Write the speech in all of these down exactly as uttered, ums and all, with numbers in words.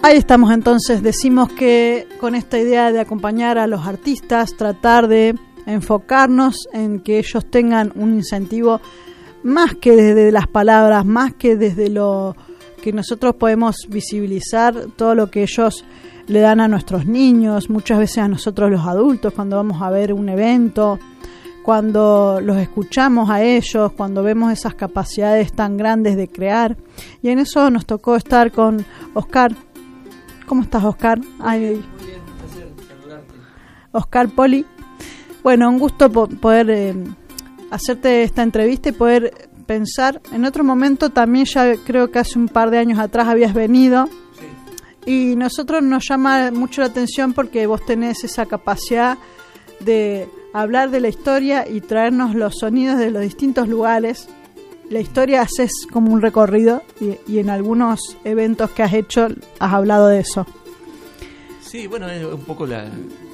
Ahí estamos entonces, decimos que con esta idea de acompañar a los artistas, tratar de enfocarnos en que ellos tengan un incentivo más que desde las palabras, más que desde lo que nosotros podemos visibilizar, todo lo que ellos le dan a nuestros niños, muchas veces a nosotros los adultos cuando vamos a ver un evento, cuando los escuchamos a ellos, cuando vemos esas capacidades tan grandes de crear. Y en eso nos tocó estar con Oscar. ¿Cómo estás, Oscar? Ay, muy bien, un placer saludarte. Oscar Poli. Bueno, un gusto po- poder eh, hacerte esta entrevista y poder pensar. En otro momento también, ya creo que hace un par de años atrás habías venido. Sí. Y nosotros nos llama mucho la atención porque vos tenés esa capacidad de hablar de la historia y traernos los sonidos de los distintos lugares. La historia haces como un recorrido y, y en algunos eventos que has hecho has hablado de eso. Sí, bueno, es un poco la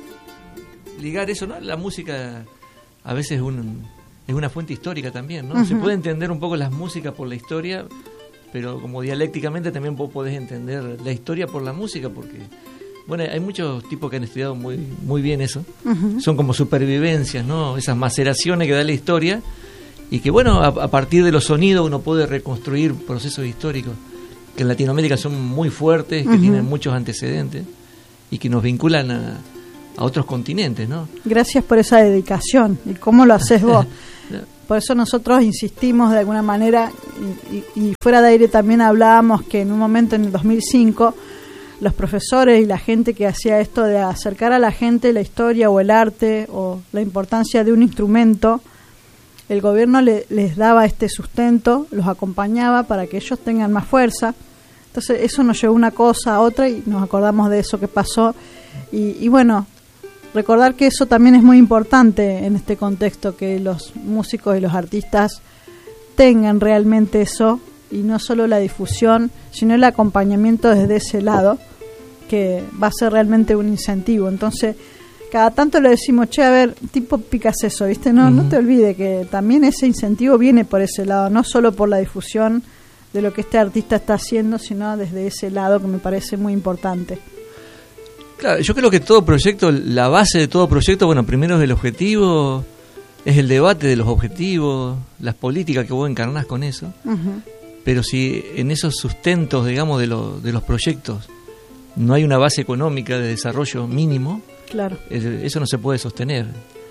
ligar eso, ¿no? La música a veces es, un, es una fuente histórica también, ¿no? Uh-huh. Se puede entender un poco las músicas por la historia, pero como dialécticamente también vos podés entender la historia por la música, porque bueno, hay muchos tipos que han estudiado muy muy bien eso. Uh-huh. Son como supervivencias, ¿no? Esas maceraciones que da la historia. Y que bueno, a, a partir de los sonidos uno puede reconstruir procesos históricos que en Latinoamérica son muy fuertes, que uh-huh. tienen muchos antecedentes y que nos vinculan a, a otros continentes, ¿no? Gracias por esa dedicación. ¿Y cómo lo haces vos? Por eso nosotros insistimos de alguna manera, y, y, y fuera de aire también hablábamos que en un momento en el dos mil cinco los profesores y la gente que hacía esto de acercar a la gente la historia o el arte o la importancia de un instrumento, el gobierno le, les daba este sustento, los acompañaba para que ellos tengan más fuerza. Entonces eso nos llevó una cosa a otra y nos acordamos de eso que pasó. Y, y bueno, recordar que eso también es muy importante en este contexto, que los músicos y los artistas tengan realmente eso, y no solo la difusión, sino el acompañamiento desde ese lado, que va a ser realmente un incentivo. Entonces, cada tanto le decimos, che, a ver, tipo Picasso, ¿viste? No, uh-huh. no te olvides que también ese incentivo viene por ese lado, no solo por la difusión de lo que este artista está haciendo, sino desde ese lado que me parece muy importante. Claro, yo creo que todo proyecto, la base de todo proyecto, bueno, primero es el objetivo, es el debate de los objetivos, las políticas que vos encarnás con eso, uh-huh. pero si en esos sustentos, digamos, de, lo, de los proyectos no hay una base económica de desarrollo mínimo, claro, eso no se puede sostener.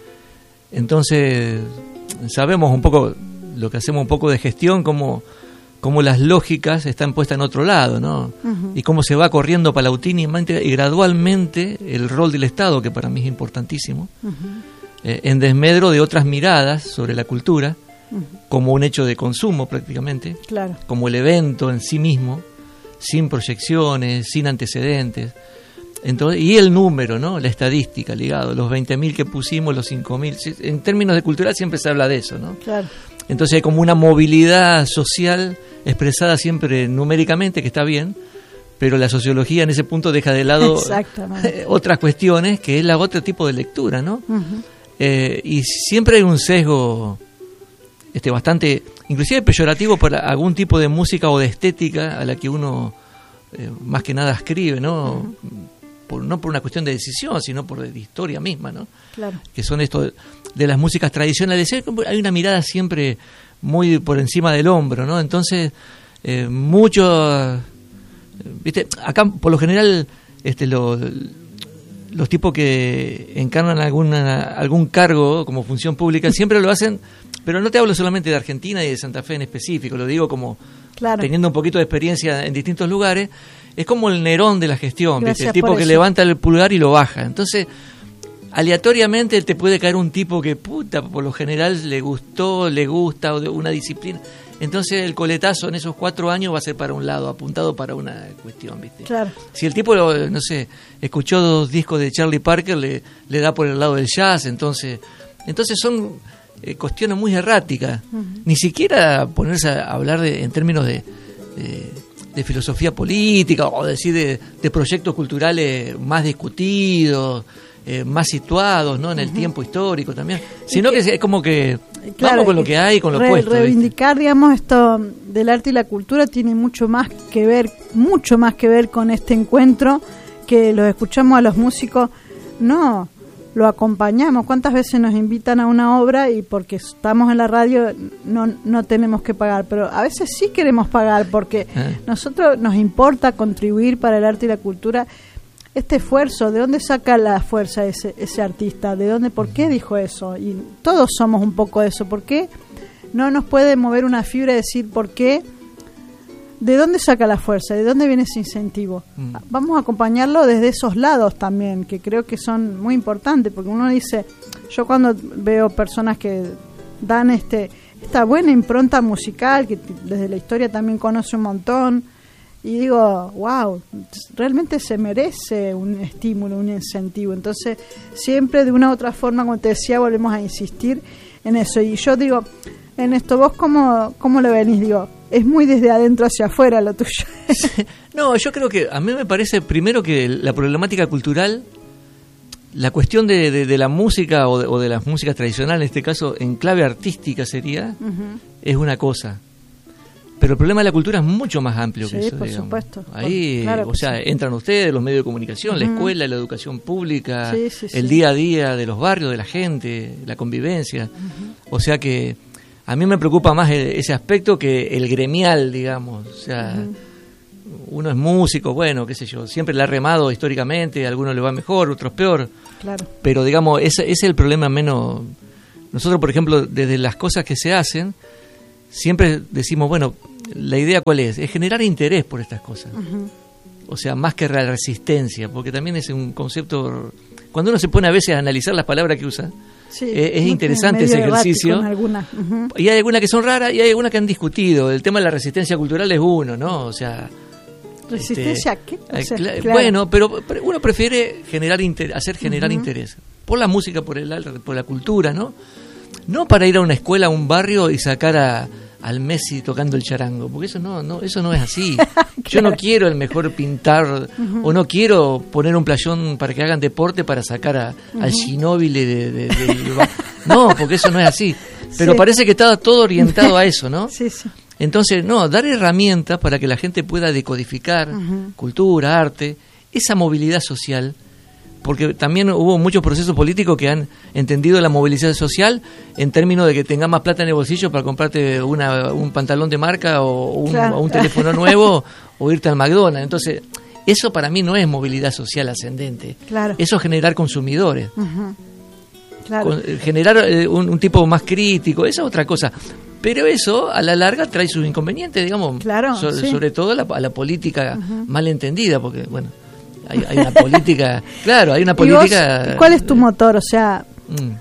Entonces sabemos un poco lo que hacemos un poco de gestión, cómo, cómo las lógicas están puestas en otro lado, ¿no? Uh-huh. Y cómo se va corriendo paulatinamente y gradualmente el rol del Estado, que para mí es importantísimo, uh-huh. eh, en desmedro de otras miradas sobre la cultura, uh-huh. como un hecho de consumo prácticamente, claro, como el evento en sí mismo, sin proyecciones, sin antecedentes. Entonces, y el número, ¿no? La estadística ligado, los veinte mil que pusimos, los cinco mil, en términos de cultural siempre se habla de eso, ¿no? Claro. Entonces hay como una movilidad social expresada siempre numéricamente, que está bien, pero la sociología en ese punto deja de lado otras cuestiones, que es la otro tipo de lectura, ¿no? Uh-huh. Eh, y siempre hay un sesgo este bastante, inclusive peyorativo, para algún tipo de música o de estética a la que uno eh, más que nada escribe, ¿no? Uh-huh. Por, no por una cuestión de decisión, sino por de historia misma, ¿no? Claro. Que son esto de las músicas tradicionales. Hay una mirada siempre muy por encima del hombro, ¿no? Entonces, eh, mucho, viste, acá por lo general, este, lo, los tipos que encarnan alguna, algún cargo como función pública siempre lo hacen, pero no te hablo solamente de Argentina y de Santa Fe en específico, lo digo como claro, teniendo un poquito de experiencia en distintos lugares. Es como el Nerón de la gestión, ¿viste? El tipo que levanta el pulgar y lo baja. Entonces, aleatoriamente te puede caer un tipo que, puta, por lo general le gustó, le gusta, o de una disciplina. Entonces, el coletazo en esos cuatro años va a ser para un lado, apuntado para una cuestión, ¿viste? Claro. Si el tipo, no sé, escuchó dos discos de Charlie Parker, le, le da por el lado del jazz. Entonces, entonces son eh, cuestiones muy erráticas. Uh-huh. Ni siquiera ponerse a hablar de, en términos de... de de filosofía política o decir de, de proyectos culturales más discutidos, eh, más situados, ¿no? En el uh-huh. tiempo histórico también, sino que, que es como que claro, vamos con lo que hay, con lo re, puesto. Reivindicar, ¿viste? digamos, esto del arte y la cultura tiene mucho más que ver, mucho más que ver con este encuentro, que los escuchamos a los músicos, no, lo acompañamos. ¿Cuántas veces nos invitan a una obra y porque estamos en la radio no, no tenemos que pagar? Pero a veces sí queremos pagar porque eh. nosotros nos importa contribuir para el arte y la cultura. Este esfuerzo, ¿de dónde saca la fuerza ese, ese artista? ¿De dónde? ¿Por qué dijo eso? Y todos somos un poco eso. ¿Por qué no nos puede mover una fibra y decir por qué? ¿De dónde saca la fuerza? ¿De dónde viene ese incentivo? Mm. Vamos a acompañarlo desde esos lados también, que creo que son muy importantes, porque uno dice, yo cuando veo personas que dan este esta buena impronta musical, que desde la historia también conoce un montón, y digo, wow, realmente se merece un estímulo, un incentivo. Entonces, siempre de una u otra forma, como te decía, volvemos a insistir en eso. Y yo digo, en esto, ¿vos cómo, cómo lo venís? Digo, es muy desde adentro hacia afuera lo tuyo. No, yo creo que a mí me parece primero que la problemática cultural, la cuestión de, de, de la música o de, o de las músicas tradicionales, en este caso en clave artística sería, uh-huh. es una cosa. Pero el problema de la cultura es mucho más amplio sí, que eso, por digamos. supuesto. Ahí, claro o sea, sí. entran ustedes, los medios de comunicación, uh-huh. la escuela, la educación pública, sí, sí, el sí. día a día de los barrios, de la gente, la convivencia. Uh-huh. O sea que a mí me preocupa más ese aspecto que el gremial, digamos. O sea, uh-huh. uno es músico, bueno, qué sé yo, siempre le ha remado históricamente, a algunos le va mejor, otros peor. Claro. Pero, digamos, ese, ese es el problema menos... Nosotros, por ejemplo, desde las cosas que se hacen, siempre decimos, bueno, la idea cuál es, es generar interés por estas cosas. Uh-huh. O sea, más que la resistencia, porque también es un concepto... Cuando uno se pone a veces a analizar las palabras que usa, sí, eh, es interesante ese ejercicio. Uh-huh. Y hay algunas que son raras y hay algunas que han discutido. El tema de la resistencia cultural es uno, ¿no? O sea... ¿Resistencia este, a qué? O sea, cl- claro. Bueno, pero, pero uno prefiere generar inter- hacer generar uh-huh. interés por la música, por el por la cultura, ¿no? No para ir a una escuela, a un barrio y sacar a al Messi tocando el charango, porque eso no, no, eso no es así. Claro. Yo no quiero el mejor pintar, uh-huh. o no quiero poner un playón para que hagan deporte para sacar a, uh-huh. al Ginóbili de, de, de, de, no, porque eso no es así. Pero sí. parece que está todo orientado a eso, ¿no? Sí, sí. Entonces, no, dar herramientas para que la gente pueda decodificar uh-huh. cultura, arte, esa movilidad social, porque también hubo muchos procesos políticos que han entendido la movilización social en términos de que tengas más plata en el bolsillo para comprarte una, un pantalón de marca o un, claro. o un teléfono nuevo o irte al McDonald's. Entonces, eso para mí no es movilidad social ascendente. Claro. Eso es generar consumidores. Uh-huh. Claro. Con, generar eh, un, un tipo más crítico, esa es otra cosa. Pero eso, a la larga, trae sus inconvenientes, digamos, claro, so, sí. sobre todo a la, a la política uh-huh. mal entendida, porque, bueno... Hay, hay una política, claro, hay una política... ¿Y vos, cuál es tu motor? O sea, mm.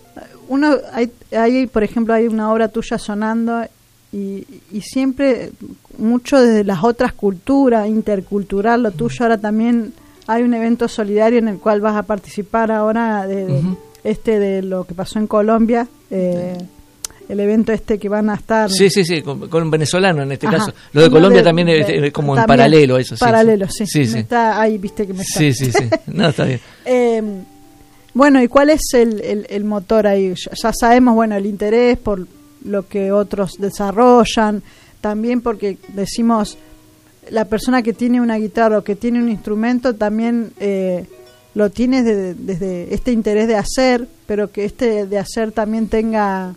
uno hay, hay, por ejemplo, hay una obra tuya sonando y, y siempre, mucho desde las otras culturas, intercultural, lo tuyo, ahora también hay un evento solidario en el cual vas a participar ahora, de, de uh-huh. este de lo que pasó en Colombia, eh, sí. el evento este que van a estar... Sí, sí, sí, con, con venezolano en este Ajá. caso. Lo Uno de Colombia de, también de, es, es como también, en paralelo eso. Sí, paralelo, sí. sí. sí, sí. Está ahí, viste que me está... Sí, sí, sí. No, está bien. eh, bueno, ¿y cuál es el, el, el motor ahí? Ya, ya sabemos, bueno, el interés por lo que otros desarrollan, también porque decimos, la persona que tiene una guitarra o que tiene un instrumento también... Eh, lo tiene desde, desde este interés de hacer, pero que este de hacer también tenga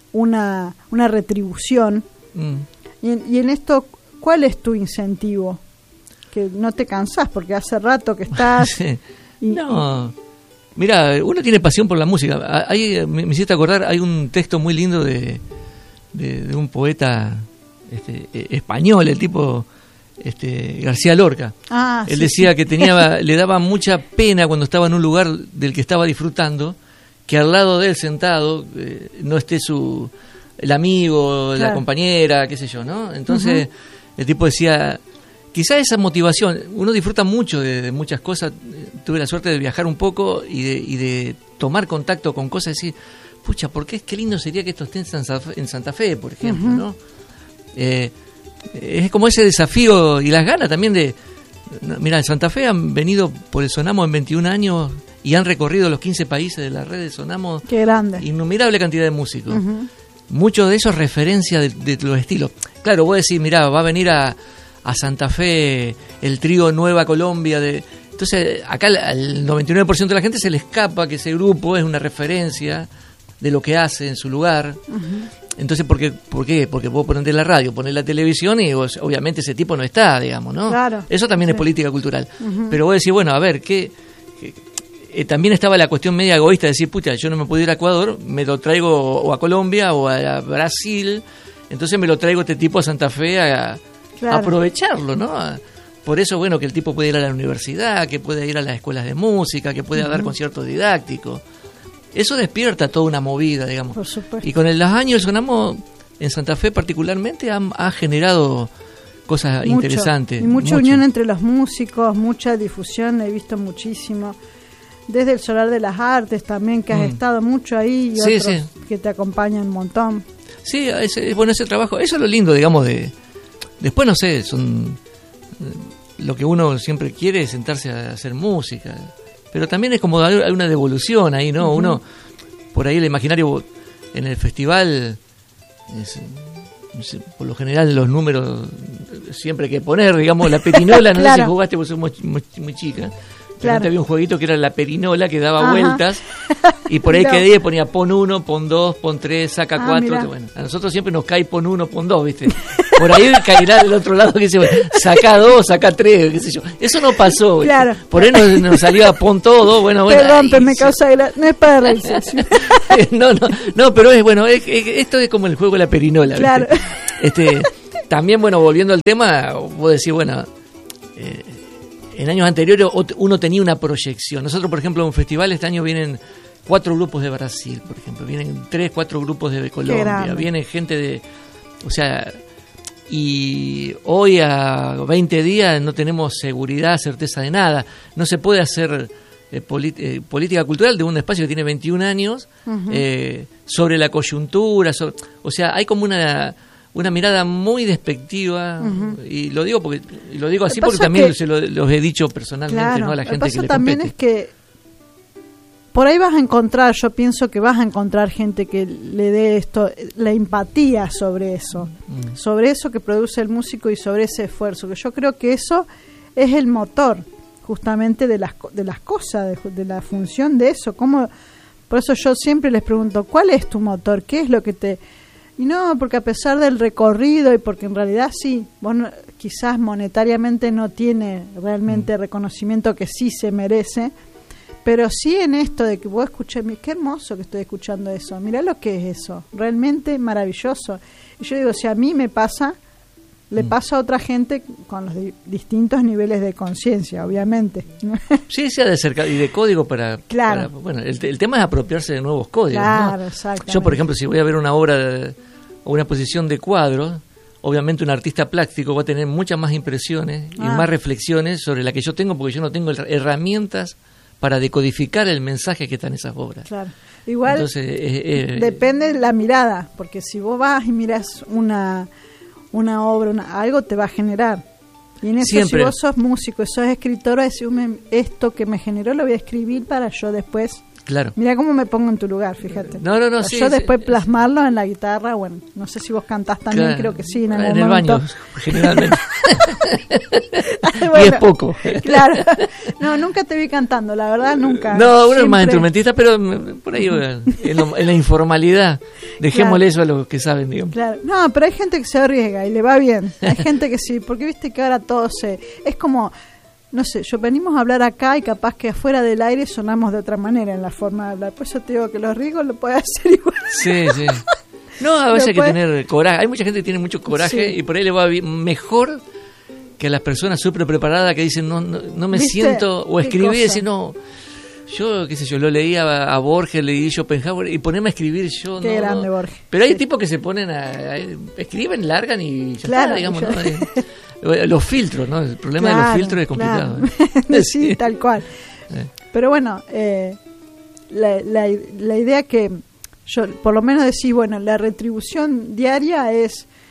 una, una retribución. Mm. Y, en, y en esto, ¿cuál es tu incentivo? Que no te cansás, porque hace rato que estás... sí. y, no, mira, uno tiene pasión por la música. Hay, me, me hiciste acordar, hay un texto muy lindo de, de, de un poeta este, español, el tipo... Este, García Lorca. Ah, él sí, decía sí. que tenía, le daba mucha pena cuando estaba en un lugar del que estaba disfrutando, que al lado de él sentado eh, no esté su el amigo, claro. la compañera, qué sé yo, ¿no? Entonces uh-huh. el tipo decía, quizá esa motivación, uno disfruta mucho de, de muchas cosas, tuve la suerte de viajar un poco y de, y de tomar contacto con cosas y decir, pucha, ¿por qué qué lindo sería que esto esté en Santa Fe, en Santa Fe por ejemplo, uh-huh. ¿no? Eh, es como ese desafío y las ganas también de... Mira, en Santa Fe han venido por el Sonamo en veintiún años y han recorrido los quince países de la red de Sonamo. Qué grande. Innumerable cantidad de músicos. Uh-huh. Muchos de ellos referencia de, de los estilos. Claro, vos decís, mirá, va a venir a, a Santa Fe el trío Nueva Colombia. De, entonces, acá al noventa y nueve por ciento de la gente se le escapa que ese grupo es una referencia de lo que hace en su lugar. Uh-huh. Entonces, ¿por qué? ¿por qué? Porque vos ponés la radio, ponés la televisión y vos, obviamente ese tipo no está, digamos, ¿no? Claro. Eso también sí. Es política cultural. Uh-huh. Pero vos decís, bueno, a ver, ¿qué...? qué Eh, también estaba la cuestión media egoísta de decir, pucha, yo no me puedo ir a Ecuador, me lo traigo o a Colombia o a Brasil, entonces me lo traigo este tipo a Santa Fe a, claro. a aprovecharlo, ¿no? A, por eso, bueno, que el tipo puede ir a la universidad, que puede ir a las escuelas de música, que puede uh-huh. dar conciertos didácticos. Eso despierta toda una movida, digamos. Por supuesto. Y con el, los años el Sonamo en Santa Fe particularmente ha, ha generado cosas mucho, interesantes. Y mucha mucho. unión entre los músicos, mucha difusión, he visto muchísimo. Desde el Solar de las Artes también, que has mm. estado mucho ahí, y sí, otros sí. que te acompañan un montón. Sí, ese, bueno, ese trabajo, eso es lo lindo, digamos, de... Después, no sé, son... Lo que uno siempre quiere es sentarse a hacer música. Pero también es como hay una devolución ahí, ¿no? Uh-huh. Uno, por ahí el imaginario en el festival... Es, por lo general los números siempre hay que poner, digamos, la perinola, no claro. sé si jugaste, vos sos muy, muy, muy chica. Claro. Había un jueguito que era la perinola que daba Ajá. vueltas y por ahí no. quedé, ponía pon uno, pon dos, pon tres, saca ah, cuatro. Mirá. Bueno, a nosotros siempre nos cae pon uno, pon dos, ¿viste? Por ahí caerá del otro lado que dice, bueno, saca dos, saca tres, qué sé yo. Eso no pasó, claro. Por ahí nos, nos salía pon todo, bueno, bueno. Perdón, pero me causa gra... no es para reírse. no, no, no, pero es bueno, es, es, esto es como el juego de la perinola, ¿viste? Claro. Este, también, bueno, volviendo al tema, vos decís, bueno, eh, en años anteriores uno tenía una proyección. Nosotros, por ejemplo, en un festival este año vienen cuatro grupos de Brasil, por ejemplo. Vienen tres, cuatro grupos de Colombia. Viene gente de... O sea, y hoy a veinte días no tenemos seguridad, certeza de nada. No se puede hacer eh, polit- eh, política cultural de un espacio que tiene veintiún años uh-huh. eh, sobre la coyuntura. Sobre, o sea, hay como una... una mirada muy despectiva uh-huh. y lo digo porque y lo digo así porque también que, se lo, los he dicho personalmente, claro, ¿no? A la gente que le también compete. Es que por ahí vas a encontrar, yo pienso que vas a encontrar gente que le dé esto, la empatía sobre eso, mm. sobre eso que produce el músico y sobre ese esfuerzo, que yo creo que eso es el motor justamente de las de las cosas, de, de la función de eso. ¿Cómo? Por eso yo siempre les pregunto, ¿cuál es tu motor? ¿Qué es lo que te...? Y no, porque a pesar del recorrido y porque en realidad sí, vos no, quizás monetariamente no tiene realmente mm. reconocimiento que sí se merece, pero sí en esto de que vos escuchás, qué hermoso que estoy escuchando eso, mirá lo que es eso, realmente maravilloso. Y yo digo, si a mí me pasa, le mm. pasa a otra gente con los di- distintos niveles de conciencia, obviamente. Sí, sí, ha de ser, y de código para... Claro. para bueno, el, el tema es apropiarse de nuevos códigos, claro, ¿no? Exactamente. Yo, por ejemplo, si voy a ver una obra de, o una exposición de cuadros, obviamente un artista plástico va a tener muchas más impresiones ah. y más reflexiones sobre la que yo tengo, porque yo no tengo herramientas para decodificar el mensaje que está en esas obras. Claro. Igual Entonces, eh, eh, depende de la mirada, porque si vos vas y miras una una obra, una, algo te va a generar. Y en eso siempre. Si vos sos músico, sos escritor, decís, esto que me generó lo voy a escribir para yo después... Claro. Mira cómo me pongo en tu lugar, fíjate. No, no, no, yo sí, después sí, plasmarlo en la guitarra, bueno, no sé si vos cantás también, claro, creo que sí, en, en el momento. baño, generalmente. Bueno, y es poco. Claro. No, nunca te vi cantando, la verdad, nunca. No, uno siempre... es más instrumentista, pero por ahí en, lo, en la informalidad. Dejémosle claro. eso a los que saben, digamos. Claro. No, pero hay gente que se arriesga y le va bien. Hay gente que sí, porque viste que ahora todo se... Es como... No sé, yo venimos a hablar acá y capaz que afuera del aire sonamos de otra manera en la forma de hablar. Por eso te digo que los riesgos lo puedes hacer igual. Sí, sí. No, a veces hay que tener coraje. Hay mucha gente que tiene mucho coraje sí. y por ahí le va mejor que a las personas súper preparadas que dicen no, no, no me siento, o escribir y decir no, yo qué sé yo, lo leía a, a Borges, leí Schopenhauer y ponerme a escribir yo. Qué no, grande no. Borges. Pero hay sí. tipos que se ponen a, a escriben, largan y ya claro, está, digamos, yo... ¿no? Los filtros, ¿no? El problema claro, de los filtros es complicado. Claro. ¿eh? Sí, tal cual. Eh. Pero bueno, eh, la, la, la idea que yo, por lo menos decir, bueno, la retribución diaria es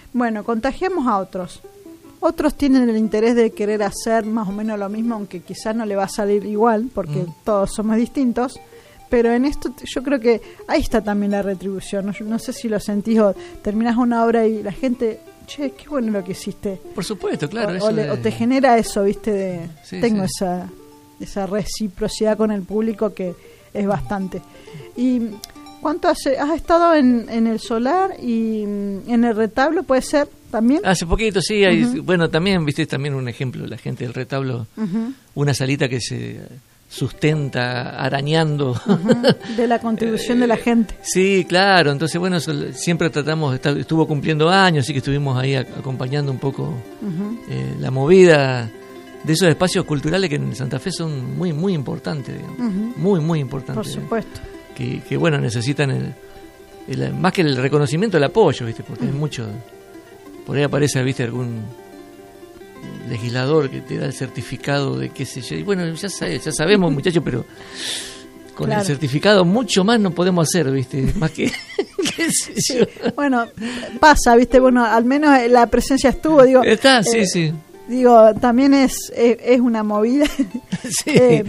bueno, contagiamos a otros. Otros tienen el interés de querer hacer más o menos lo mismo, aunque quizás no le va a salir igual, porque mm. todos somos distintos. Pero en esto yo creo que ahí está también la retribución. No, no sé si lo sentís o terminás una obra y la gente, che, qué bueno lo que hiciste. Por supuesto, claro. O, eso o, le, de... o te genera eso, viste, de sí, tengo sí. esa esa reciprocidad con el público que es bastante. ¿Y cuánto hace? ¿Has estado en, en el Solar y en el Retablo, puede ser, también? Hace poquito, sí. Hay, uh-huh. Bueno, también, viste, también un ejemplo, la gente del Retablo, uh-huh. una salita que se sustenta arañando. Uh-huh. De la contribución de la gente. Sí, claro. Entonces, bueno, siempre tratamos, estuvo cumpliendo años, así que estuvimos ahí acompañando un poco uh-huh. eh, la movida de esos espacios culturales que en Santa Fe son muy, muy importantes, digamos. Uh-huh. Muy, muy importantes. Por supuesto. Que, que bueno, necesitan el, el, más que el reconocimiento, el apoyo, ¿viste? Porque uh-huh. hay mucho. Por ahí aparece, ¿viste? Algún legislador que te da el certificado de qué sé yo. Y bueno, ya, sabe, ya sabemos, muchachos, pero con claro. el certificado mucho más no podemos hacer, ¿viste? Más que. qué sé yo. Sí. Bueno, pasa, ¿viste? Bueno, al menos la presencia estuvo, digo. Está, sí, eh, sí. Digo, también es, es, es una movida. Sí. eh,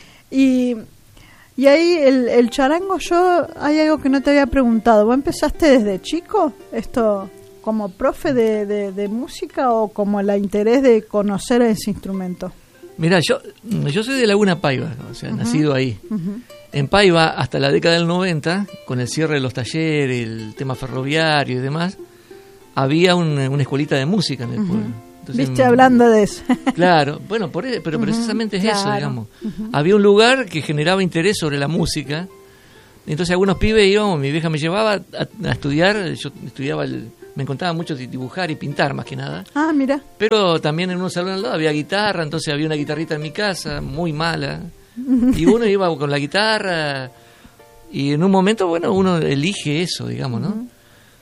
y, y ahí el, el charango, yo, hay algo que no te había preguntado. ¿Vos empezaste desde chico esto como profe de, de, de música o como el interés de conocer ese instrumento? Mirá, yo yo soy de Laguna Paiva, o sea, uh-huh. nacido ahí. Uh-huh. En Paiva, hasta la década del noventa, con el cierre de los talleres, el tema ferroviario y demás, había un, una escuelita de música en el uh-huh. pueblo. Entonces, Viste, hablando de eso. Claro, bueno, por, pero uh-huh, precisamente es claro. eso, digamos. Uh-huh. Había un lugar que generaba interés sobre la música. Entonces algunos pibes íbamos, mi vieja me llevaba a, a estudiar, yo estudiaba, el, me encontraba mucho de dibujar y pintar más que nada. Ah, mira. Pero también en un salón al lado había guitarra, entonces había una guitarrita en mi casa, muy mala. Y uno iba con la guitarra y en un momento, bueno, uno elige eso, digamos, ¿no? Uh-huh.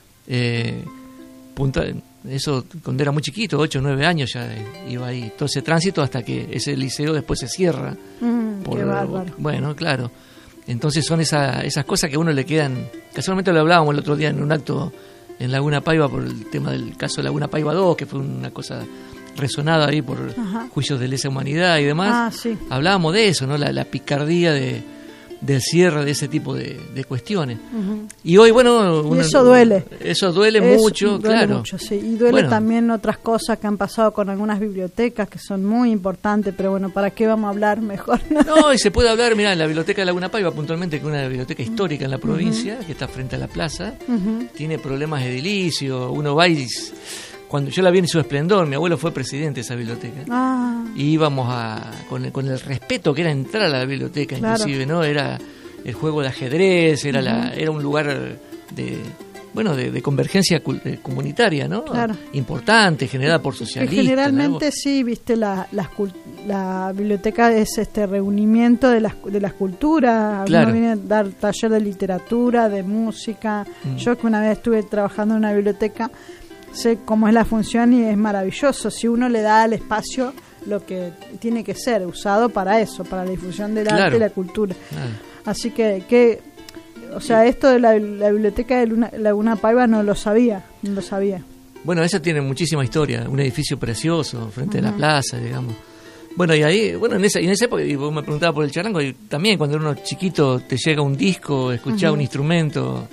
Eh, punta, eso cuando era muy chiquito, ocho o nueve años ya iba ahí. Todo ese tránsito hasta que ese liceo después se cierra. Mm, por, qué bárbaro. Bueno, claro. Entonces son esa, esas cosas que a uno le quedan. Casualmente lo hablábamos el otro día en un acto en Laguna Paiva por el tema del caso de Laguna Paiva dos, que fue una cosa resonada ahí por Ajá. juicios de lesa humanidad y demás. Ah, sí. Hablábamos de eso, ¿no? La, la picardía de del cierre de ese tipo de, de cuestiones. Uh-huh. Y hoy, bueno... Y una, eso duele. Eso duele eso mucho, duele claro. Mucho, sí. Y duele bueno. también otras cosas que han pasado con algunas bibliotecas que son muy importantes, pero bueno, ¿para qué vamos a hablar mejor? No, y se puede hablar, mirá, en la biblioteca de Laguna Paiva, puntualmente, que es una biblioteca histórica en la provincia, uh-huh. que está frente a la plaza, uh-huh. tiene problemas edilicios, uno va y... Cuando yo la vi en su esplendor, mi abuelo fue presidente de esa biblioteca. Ah. Y íbamos a con el, con el respeto que era entrar a la biblioteca, claro. inclusive, ¿no? Era el juego de ajedrez, era uh-huh. la era un lugar de bueno, de, de convergencia de comunitaria, ¿no? Claro. Importante, generada por socialistas. Que generalmente, ¿no? Sí, viste, la, la, la biblioteca es este reunimiento de las, de las culturas. Claro. Uno viene a dar taller de literatura, de música. Mm. Yo que una vez estuve trabajando en una biblioteca, sé cómo es la función y es maravilloso. Si uno le da al espacio lo que tiene que ser usado para eso, para la difusión del claro. arte y la cultura. Claro. Así que, que, o sea, esto de la, la biblioteca de Luna, Laguna Paiva no lo sabía, no lo sabía. Bueno, esa tiene muchísima historia, un edificio precioso frente uh-huh. a la plaza, digamos. Bueno, y ahí, bueno, en esa, en esa época, y vos me preguntabas por el charango, y también cuando uno chiquito te llega un disco, escuchar uh-huh. un instrumento,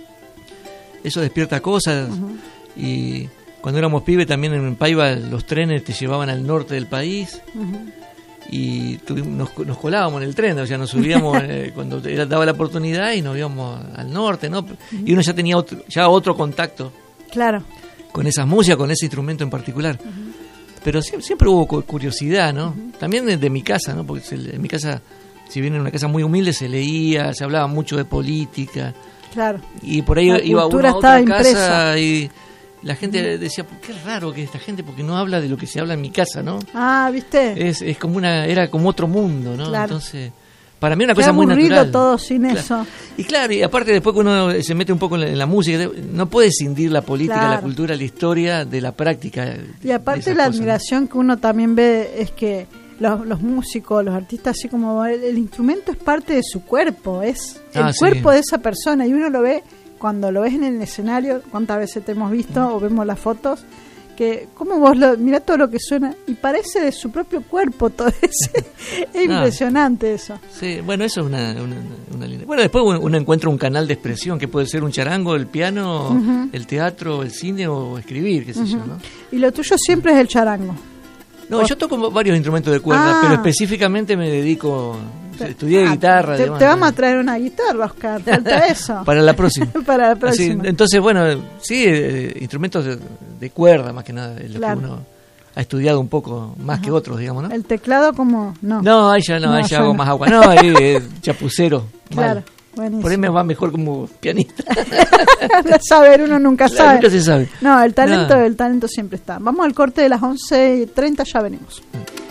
eso despierta cosas. Uh-huh. Y cuando éramos pibes también en Paiva los trenes te llevaban al norte del país uh-huh. y tuvimos, nos, nos colábamos en el tren, o sea, nos subíamos eh, cuando era, daba la oportunidad y nos íbamos al norte, ¿no? Uh-huh. Y uno ya tenía otro, ya otro contacto claro. con esas músicas, con ese instrumento en particular. Uh-huh. Pero siempre, siempre hubo curiosidad, ¿no? Uh-huh. También de, de mi casa, ¿no? Porque se, en mi casa, si bien en una casa muy humilde, se leía, se hablaba mucho de política. Claro. Y por ahí la iba uno a otra impresa. casa y... La gente decía, qué raro que esta gente, porque no habla de lo que se habla en mi casa, ¿no? Ah, ¿viste? Es, es como una, era como otro mundo, ¿no? Claro. Entonces, para mí una qué cosa muy natural. todo sin claro. eso. Y claro, y aparte después que uno se mete un poco en la, en la música, no puede escindir la política, claro. la cultura, la historia de la práctica. Y aparte la cosas, admiración ¿no? que uno también ve es que los, los músicos, los artistas, así como el, el instrumento es parte de su cuerpo, es ah, el sí. cuerpo de esa persona y uno lo ve cuando lo ves en el escenario, cuántas veces te hemos visto o vemos las fotos, que como vos lo, mirá todo lo que suena y parece de su propio cuerpo todo ese. Es impresionante eso. Sí, bueno, eso es una, una, una línea. Bueno, después uno, uno encuentra un canal de expresión que puede ser un charango, el piano, uh-huh. el teatro, el cine o escribir, qué sé uh-huh. yo, ¿no? Y lo tuyo siempre es el charango. No, yo toco varios instrumentos de cuerda, ah. pero específicamente me dedico... Estudié ah, guitarra. Te, te vamos a traer una guitarra, Oscar. Falta eso. Para la próxima. Para la próxima. Así, entonces, bueno, sí, eh, instrumentos de, de cuerda, más que nada, es lo claro. que uno ha estudiado un poco más Ajá. que otros, digamos, ¿no? El teclado, como. No, no ahí ya no, no ahí ya hago no. más agua. No, ahí eh, chapucero. Claro, buenísimo. Por ahí me va mejor como pianista. A saber, uno nunca sabe. Nunca se sabe. No, el talento, no. el talento siempre está. Vamos al corte de las once y treinta, ya venimos.